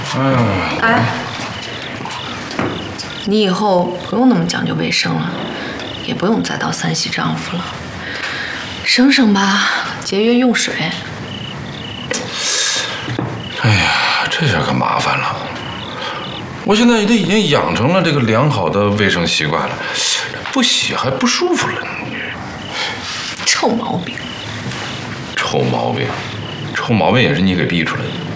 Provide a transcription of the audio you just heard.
哎，你以后不用那么讲究卫生了，也不用再当三喜丈夫了，省省吧，节约用水。 哎呀，这下可麻烦了。我现在都已经养成了这个良好的卫生习惯了，不洗还不舒服了。 臭毛病。 臭毛病，臭毛病也是你给逼出来的。